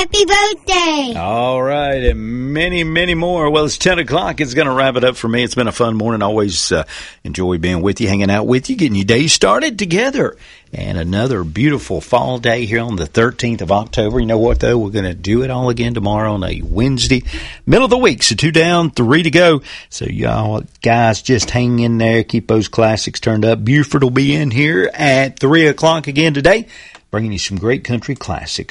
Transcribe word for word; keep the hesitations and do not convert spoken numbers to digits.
happy birthday. All right, and many, many more. Well, it's ten o'clock. It's going to wrap it up for me. It's been a fun morning. Always uh, enjoy being with you, hanging out with you, getting your day started together. And another beautiful fall day here on the thirteenth of October. You know what, though? We're going to do it all again tomorrow on a Wednesday, middle of the week. So two down, three to go. So y'all guys just hang in there. Keep those classics turned up. Buford will be in here at three o'clock again today, bringing you some great country classics.